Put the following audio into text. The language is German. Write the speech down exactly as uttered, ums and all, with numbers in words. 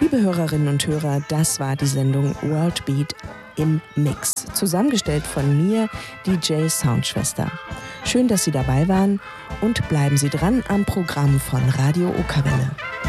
Liebe Hörerinnen und Hörer, das war die Sendung Worldbeat im Mix. Zusammengestellt von mir, D J Soundschwester. Schön, dass Sie dabei waren und bleiben Sie dran am Programm von Radio Okerwelle.